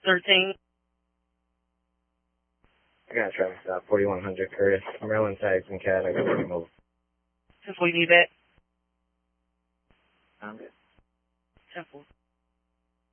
13. I got a traffic stop, 4100 Curtis. Maryland tags and cat. I got to move. Since we need that. I'm good. 10-4.